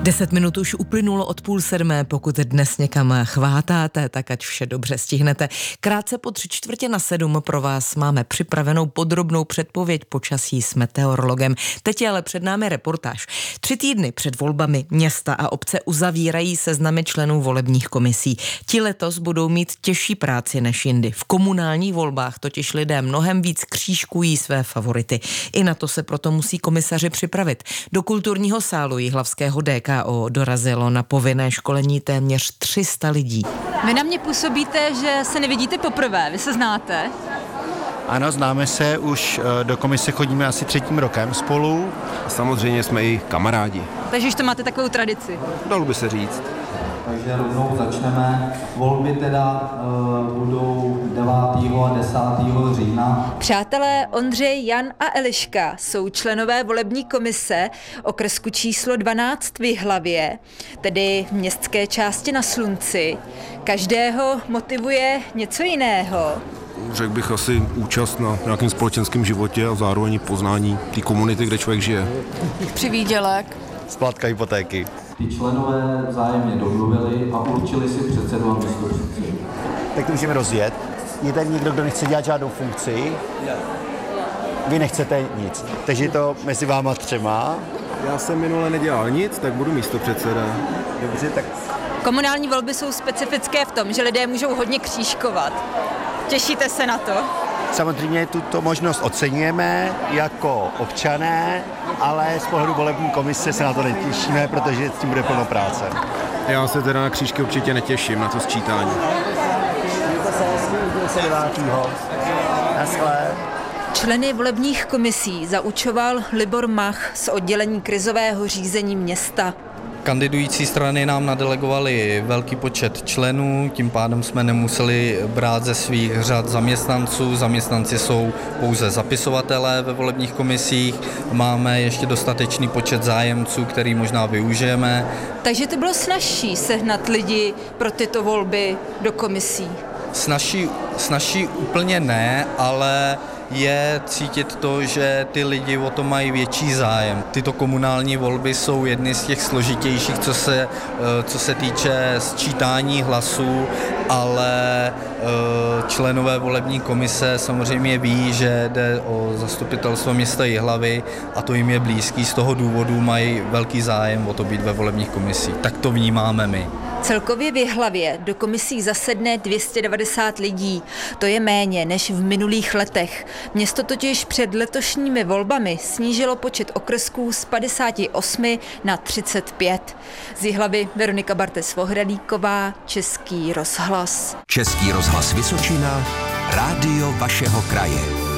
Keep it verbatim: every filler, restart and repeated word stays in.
Deset minut už uplynulo od půl sedmé, pokud dnes někam chvátáte, tak ať vše dobře stihnete. Krátce po tři čtvrtě na sedm pro vás máme připravenou podrobnou předpověď počasí s meteorologem. Teď je ale před námi reportáž. Tři týdny před volbami města a obce uzavírají seznamy členů volebních komisí. Ti letos budou mít těžší práci než jindy. V komunálních volbách totiž lidé mnohem víc křížkují své favority. I na to se proto musí komisaři připravit. Do kulturního sálu jihlavského D K O dorazilo na povinné školení téměř tři sta lidí. Vy na mě působíte, že se nevidíte poprvé, vy se znáte? Ano, známe se, už do komise chodíme asi třetím rokem spolu. Samozřejmě jsme i kamarádi. Takže už to máte takovou tradici. Dalo by se říct. Takže rovnou začneme. Volby teda uh, budou devátého a desátého října. Přátelé Ondřej, Jan a Eliška jsou členové volební komise okrsku číslo dvanáct v Jihlavě, tedy městské části Na Slunci. Každého motivuje něco jiného. Řekl bych asi účast na nějakém společenském životě a zároveň poznání té komunity, kde člověk žije. Přivídělek. Splátka hypotéky. Ty členové vzájemně domluvili a určili si předsedu a místopředsedu. Tak to můžeme rozjet. Je tady někdo, kdo nechce dělat žádnou funkci? Vy nechcete nic. Takže to mezi váma třema. Já jsem minule nedělal nic, tak budu místopředseda. Dobře, tak... Komunální volby jsou specifické v tom, že lidé můžou hodně křížkovat. Těšíte se na to? Samozřejmě tuto možnost oceňujeme jako občané, ale z pohledu volební komise se na to netěšíme, protože s tím bude plno práce. Já se teda na křížky určitě netěším, na to sčítání. Mějte se hezky, uvidíme se devátého Naschle. Členy volebních komisí zaučoval Libor Mach z oddělení krizového řízení města. Kandidující strany nám nadelegovali velký počet členů, tím pádem jsme nemuseli brát ze svých řad zaměstnanců. Zaměstnanci jsou pouze zapisovatelé ve volebních komisích. Máme ještě dostatečný počet zájemců, který možná využijeme. Takže to bylo snazší sehnat lidi pro tyto volby do komisí? Snažší, snažší úplně ne, ale je cítit to, že ty lidi o to mají větší zájem. Tyto komunální volby jsou jedny z těch složitějších, co se, co se týče sčítání hlasů, ale členové volební komise samozřejmě ví, že jde o zastupitelstvo města Jihlavy a to jim je blízký. Z toho důvodu mají velký zájem o to být ve volebních komisích. Tak to vnímáme my. Celkově v Jihlavě do komisí zasedne dvě stě devadesát lidí. To je méně než v minulých letech. Město totiž před letošními volbami snížilo počet okrsků z padesáti osmi na třicet pět. Z Jihlavy Veronika Bartes-Vohradíková, Český rozhlas. Český rozhlas Vysočina, rádio vašeho kraje.